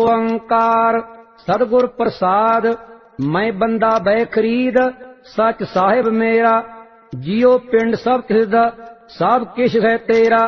ओंकार सतगुर प्रसाद। मैं बंदा बै खरीद सच साहिब मेरा। जियो पिंड सब तिस दा सब किश है तेरा।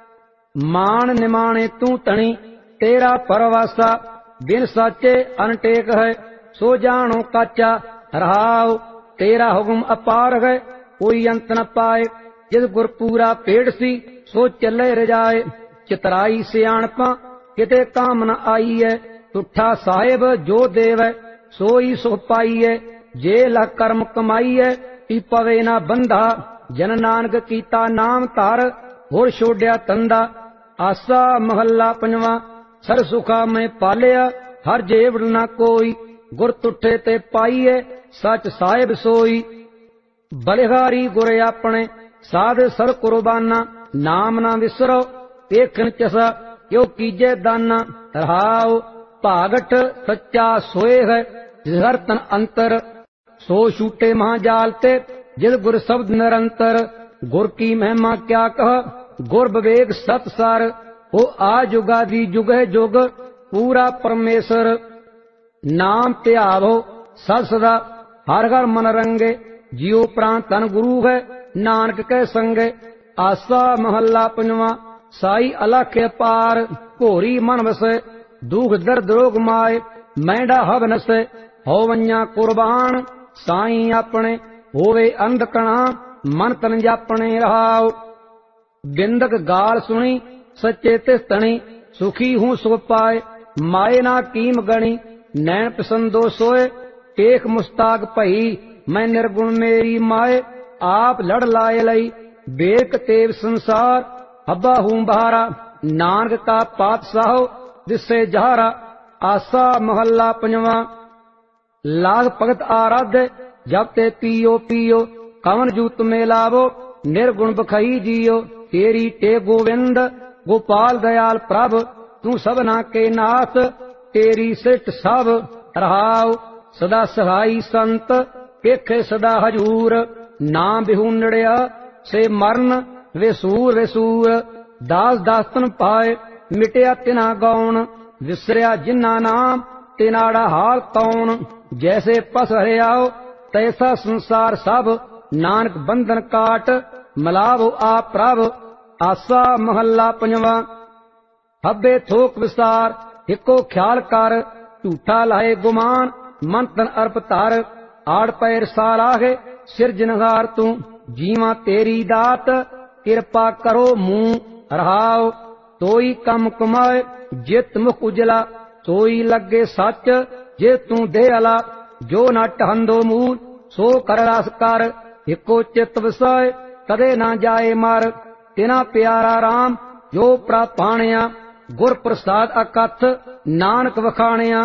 मान निमाणे तू धनी तेरा परवासा। बिन साचे अनटेक है सो जानो काचा। रहाओ तेरा हुक्म अपार है कोई अंत न पाए। जिस गुर पूरा पेड़ सी सो चले रजाए। चितराई सियाणपा किते काम न आई है। तुठा साहिब जो देवै सोई सुख पाई है। जे लख कर्म कमाई है ती पवे ना बंधा। जन नानक कीता नाम धर होर छोड़िया तंदा। आसा महला पंजवा सर सुखा मैं पालिया हर जेवड़ ना कोई। गुर तुठे ते पाईए सच साहिब सोई। बलिहारी गुर अपने साध सर कुर्बाना। नाम ना विसरो देखन चसा यो कीजे दाना। रहाओ भागट सच्चा सोए है जिसहर तन अंतर। सो छूटे महाजाल ते जिस गुर शब्द निरंतर। गुर की महिमा क्या कह गुर विवेक सतसार। हो आजुगादि जुग है जुग पूरा परमेश्वर। नाम त्यावो सद सदा हर हर मन रंगे। जियो प्राण तन गुरु है नानक के संगे। आसा महला पंजवा साई अलख अपार। घोरी मन वसे दुख दर्द रोग माए। मैंडा हव नसे होवन्या कुर्बान। साई अपने होवे अंधकणा मन तन जापने। रहाओ बिंदक गाल सुनी सच्चे तिस तणी। सुखी हूँ सुख पाए माए ना कीम गणी। नैन पसंदो सोए टेक मुस्ताक भई। मैं निर्गुण मेरी माए आप लड़ लाए लई। बेक तेव संसार हब्बा हूँ बहारा। नानक का पातशाहो दिसे जहारा। आसा महला पंजवा लाग भगत आराध्य जब ते पियो पियो। कवन जूत में लावो निर्गुण बखई जियो। तेरी टे गोविंद गोपाल दयाल प्रभ तू सबना के नाथ। तेरी सृष्ट सब रहाओ सदा सहाई संत पेखे सदा हजूर। नाम बिहू नड़िया से मरण वे सूर। दास दास्तन पाए मिटिया तिना गौण। विसरिया जिन्ना नाम तिनाड़ा हाल कौन। जैसे पस हरियाओ तैसा संसार सब। नानक बंधन काट मलावो आप प्रभ। आसा महला पंजवा हब्बे थोक विसार हिको ख्याल कर। झूठा लाए गुमान मन तन अर्प तार। आड़ पैर साराहे सिरजनहार तू। जीवा तेरी दात कृपा करो मुंह। रहाओ तोई कम कमाए जित मुख उजला। तोई लगे सच जे तू दे अला। जो न टहंदो मूल सो कर रस कर। हिको चित वसाए कदे ना जाए मर। तिना प्यारा राम जो प्रापाणिया। गुर प्रसाद अकथ नानक वखाणिया।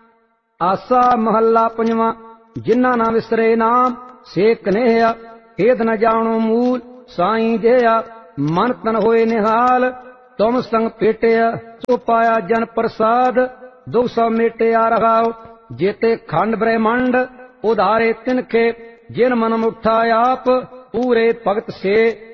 आसा महला पंजवा जिन्ना ना विसरे नाम से कन्हैया। खेद न जानो मूल साईं जेया। मन तन होए निहाल तुम संग पेटिया। सो पाया जन प्रसाद दुख सौ मेटिया। रहाओ जेते खंड ब्रह्मंड उधारे तिनके। जिन मन मुठा आप पूरे भगत से।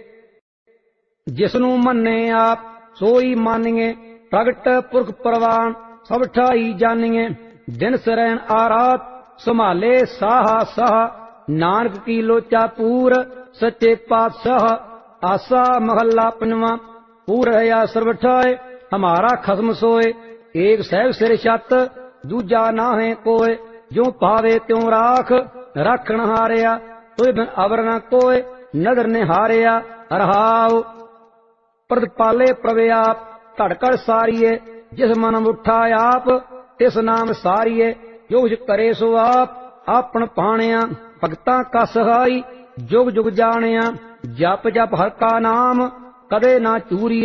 जिसनु मन्ने आप सोई मानिए। प्रगट पुरख प्रवान सब ठाई जानिए। दिन सरैन आरात संभाले साहा साहा। नानक की लोचा पूर सच्चे पातशाह। आसा महला पंजवा पूर है सर्व ठाए हमारा खसम सोए। एक सहब सिर छत दूजा ना है कोय। जो पावे त्यों राख रखण हारिया। तुय बिन अवर न कोय नदर ने हारिया। रहाओ प्रदपाले प्रवे आप धड़कड़ सारिये। जिस मन उठा आप तिस नाम सारिये। जो कुछ करे सो आप आपन पाणिया। भगतां का सहाई जुग जुग जानिया। जप जप हर का नाम कदे ना चूरिया।